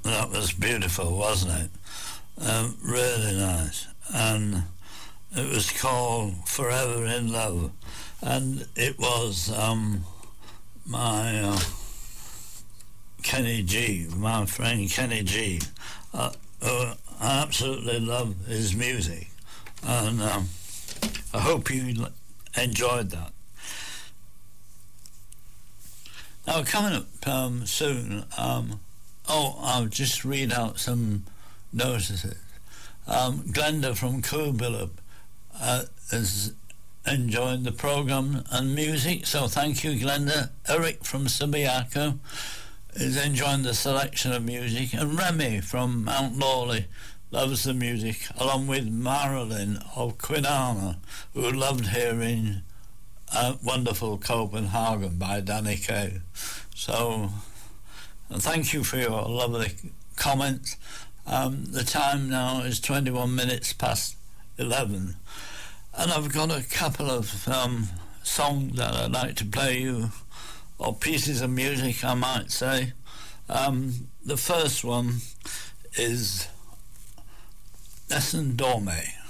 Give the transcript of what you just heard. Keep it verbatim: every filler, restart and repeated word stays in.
that was beautiful, wasn't it? Um, really nice. And it was called Forever in Love. And it was um, my uh, Kenny G, my friend Kenny G. Uh, uh, I absolutely love his music. And um, I hope you enjoyed that. Now, coming up um, soon, um, oh, I'll just read out some notices. Um, Glenda from Kubilab uh, is enjoying the programme and music, so thank you, Glenda. Eric from Subiaco is enjoying the selection of music, and Remy from Mount Lawley loves the music, along with Marilyn of Quinana, who loved hearing uh, Wonderful Copenhagen by Danny Kaye. So, and thank you for your lovely comments. Um, the time now is twenty-one minutes past eleven, and I've got a couple of um, songs that I'd like to play you, or pieces of music, I might say. Um, the first one is Nessun Dorme.